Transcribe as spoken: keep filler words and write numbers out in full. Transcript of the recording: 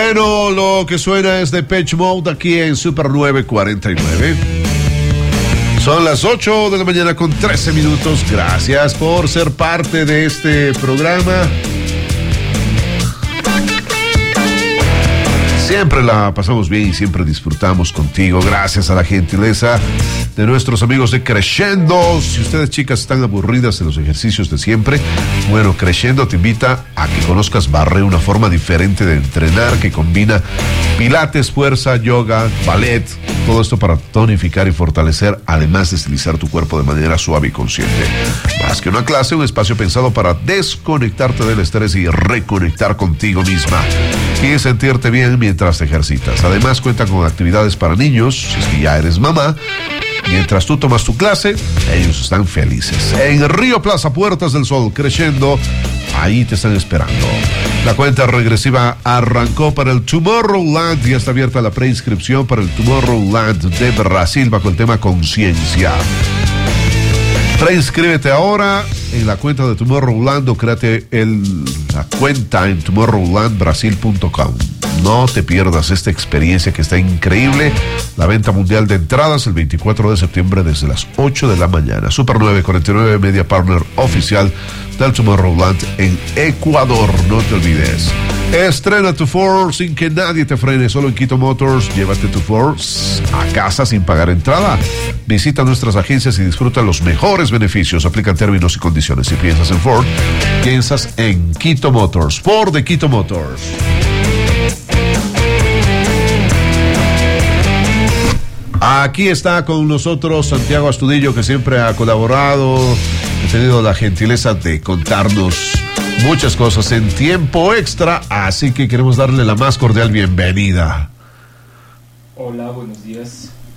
Bueno, lo que suena es Depeche Mode aquí en Super nueve cuarenta y nueve. Son las ocho de la mañana con trece minutos. Gracias por ser parte de este programa. Siempre la pasamos bien y siempre disfrutamos contigo. Gracias a la gentileza de nuestros amigos de Crescendo. Si ustedes, chicas, están aburridas de los ejercicios de siempre, bueno, Crescendo te invita a que conozcas Barre, una forma diferente de entrenar que combina pilates, fuerza, yoga, ballet, todo esto para tonificar y fortalecer, además de estilizar tu cuerpo de manera suave y consciente. Más que una clase, un espacio pensado para desconectarte del estrés y reconectar contigo misma y sentirte bien mientras te ejercitas. Además, cuenta con actividades para niños, si es que ya eres mamá. Mientras tú tomas tu clase, ellos están felices. En Río Plaza, Puertas del Sol, Crescendo, ahí te están esperando. La cuenta regresiva arrancó para el Tomorrowland y está abierta la preinscripción para el Tomorrowland de Brasil bajo el tema Conciencia. Preinscríbete ahora en la cuenta de Tomorrowland o créate el, la cuenta en tomorrowland brasil punto com. No te pierdas esta experiencia que está increíble. La venta mundial de entradas el veinticuatro de septiembre desde las ocho de la mañana. Super nueve cuarenta y nueve, media partner oficial del Tomorrowland en Ecuador. No te olvides. Estrena tu Ford sin que nadie te frene. Solo en Quito Motors. Llévate tu Ford a casa sin pagar entrada. Visita nuestras agencias y disfruta los mejores beneficios. Aplican términos y condiciones. Si piensas en Ford, piensas en Quito Motors. Ford de Quito Motors. Aquí está con nosotros Santiago Astudillo, que siempre ha colaborado, ha tenido la gentileza de contarnos muchas cosas en tiempo extra, así que queremos darle la más cordial bienvenida. Hola, buenos días.